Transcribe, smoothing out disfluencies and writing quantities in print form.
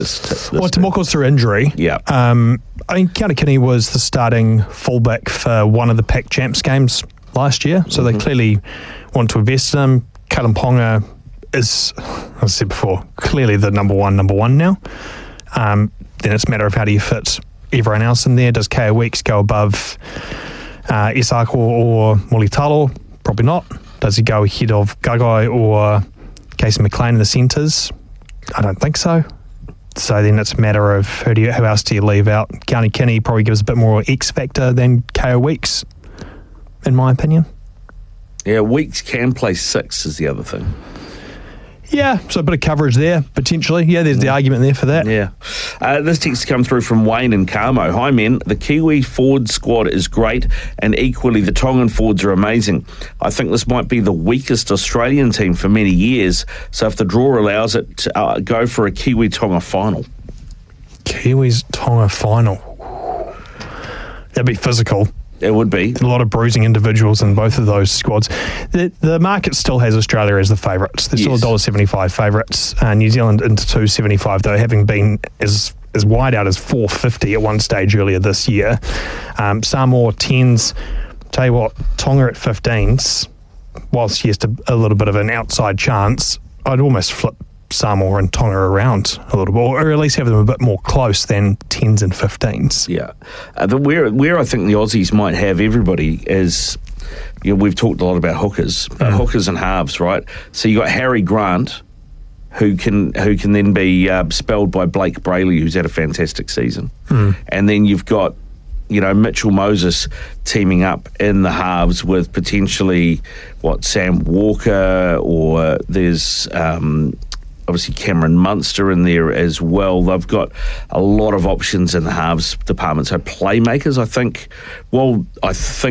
Tomoko's through injury. Yeah. I think Kianakini was the starting fullback for one of the Pac Champs games last year, so they clearly want to invest in him. Kalen Ponga is, as I said before, clearly the number one now. Then it's a matter of how do you fit everyone else in there. Does K.O. Weeks go above Isako or Molitalo? Probably not. Does he go ahead of Gagai or Casey McLean in the centres? I don't think so. So then it's a matter of who else do you leave out? Kianakini probably gives a bit more X factor than K.O. Weeks, in my opinion. Yeah, Weeks can play 6 is the other thing. Yeah, so a bit of coverage there, potentially. Yeah, there's the argument there for that. Yeah. This text come through from Wayne and Carmo. Hi, men. The Kiwi forward squad is great, and equally the Tongan forwards are amazing. I think this might be the weakest Australian team for many years, so if the draw allows it, to, go for a Kiwi-Tonga final. Kiwis-Tonga final. That'd be physical. It would be. A lot of bruising individuals in both of those squads. The market still has Australia as the favourites. They're still $1.75 favourites. New Zealand into $2.75, though, having been as wide out as $4.50 at one stage earlier this year. Samoa 10s. Tell you what, Tonga at 15s, whilst yes, a little bit of an outside chance, I'd almost flip Samoa and Tonga around a little bit, or at least have them a bit more close than 10s and 15s. Yeah. Where I think the Aussies might have everybody is, we've talked a lot about hookers, but hookers and halves, right? So you got Harry Grant, who can then be spelled by Blake Brayley, who's had a fantastic season. And then you've got, Mitchell Moses teaming up in the halves with potentially, Sam Walker, or there's obviously Cameron Munster in there as well. They've got a lot of options in the halves department. So playmakers, I think